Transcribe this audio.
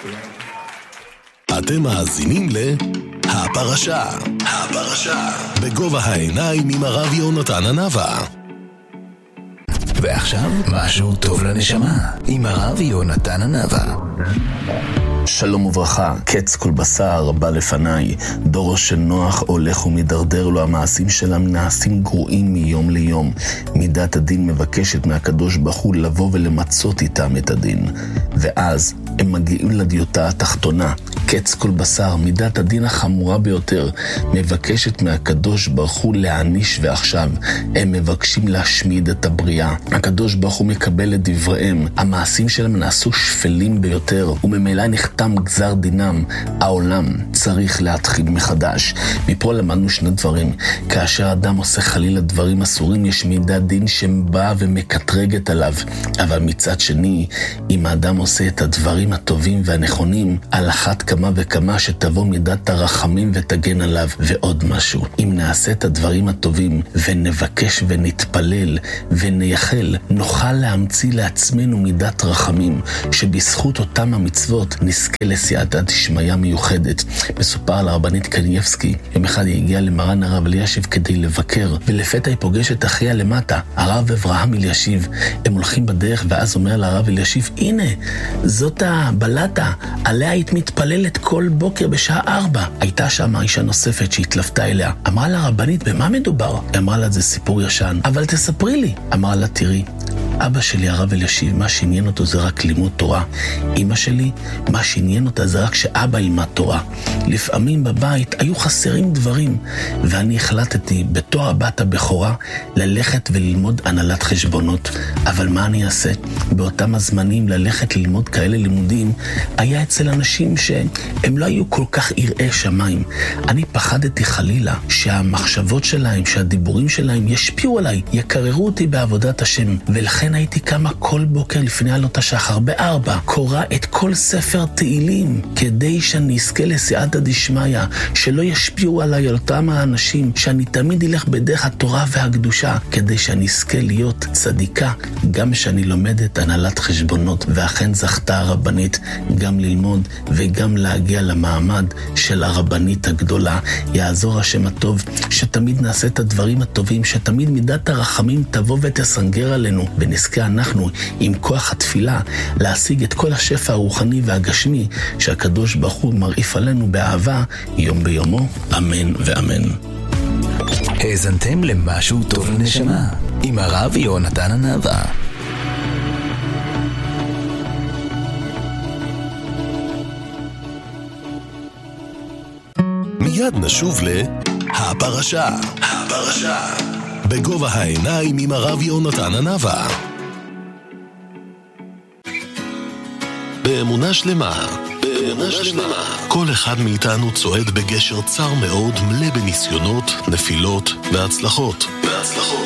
אתם מאזינים להפרשה, בגובה העיניים עם הרב יונתן ענבה. ועכשיו משהו טוב לנשמה עם הרב יונתן ענבה. שלום וברכה, קץ כל בשר בא לפניי, דורו של נוח הולך ומדרדר לו, המעשים שלהם נעשים גרועים מיום ליום. מידת הדין מבקשת מהקדוש ברוך הוא לבוא ולמצות איתם את הדין, ואז הם מגיעים לדיוטה התחתונה. קץ כל בשר, מידת הדין החמורה ביותר, מבקשת מהקדוש ברוך הוא להעניש, ועכשיו הם מבקשים להשמיד את הבריאה. הקדוש ברוך הוא מקבל את דבריהם, המעשים שלהם נעשו שפלים ביותר, וממילא נחתם גזר דינם. העולם צריך להתחיל מחדש. מפה למדנו שני דברים: כאשר אדם עושה חלילה דברים אסורים, יש מידת דין שבאה ומקטרגת עליו, אבל מצד שני, אם האדם עושה את הדברים הטובים והנכונים, על אחת כמה וכמה שתבוא מידת הרחמים ותגן עליו. ועוד משהו, אם נעשה את הדברים הטובים ונבקש ונתפלל ונייחל, נוכל להמציא לעצמנו מידת רחמים, שבזכות אותם המצוות נזכה לסייעתא דשמיא מיוחדת. מסופר על הרבנית קניבסקי, יום אחד היא הגיעה למרן הרב אלישיב כדי לבקר, ולפתע היא פוגשת אחיה למטה, הרב אברהם אלישיב. הם הולכים בדרך, ואז אומר לרב אלישיב, הנה, זאת הבלטה, עליה היית מתפללת כל בוקר בשעה 4. הייתה שם אישה נוספת שהתלוותה אליה. אמרה לה, רבנית, במה מדובר? אמרה לה, זה סיפור ישן, אבל תספרי לי. אמרה לה, תראי, אבא שלי הרב אלישיב, מה שעניין אותו זה רק לימוד תורה. אמא שלי, מה שעניין אותה זה רק שאבא ילמד תורה. לפעמים בבית היו חסרים דברים, ואני החלטתי בתור הבת הבכורה ללכת וללמוד הנהלת חשבונות. אבל מה אני אעשה? באותם הזמנים ללכת ללמוד כאלה לימודים היה אצל אנשים שהם לא היו כל כך יראי שמיים. אני פחדתי חלילה שהמחשבות שלהם, שהדיבורים שלהם ישפיעו עליי, יקררו אותי בעבודת השם, ולכן הייתי קמה כל בוקר לפני עלות השחר ב4, קורא את כל ספר תהילים, כדי שאני אזכה לסייעתא דשמיא, שלא ישפיעו עליי על אותם האנשים, שאני תמיד אלך בדרך התורה והקדושה, כדי שאני אזכה להיות צדיקה, גם שאני לומדת הנהלת חשבונות. ואכן זכתה הרבנית גם ללמוד וגם להגיע למעמד של הרבנית הגדולה. יעזור השם הטוב שתמיד נעשה את הדברים הטובים, שתמיד מידת הרחמים תבוא ותסנגר עלינו, ונזכה אנחנו עם כוח התפילה להשיג את כל השפע הרוחני והגשמי שהקדוש ברוך הוא מרעיף עלינו באהבה יום ביומו, אמן ואמן. האזנתם למשהו טוב לנשמה עם הרב יונתן ענבה. מיד נשוב להפרשה, בגובה העיניים עם הרב יונתן ענבה. באמונה שלמה, כל אחד מאיתנו צועד בגשר צר מאוד, מלא בניסיונות, נפילות והצלחות.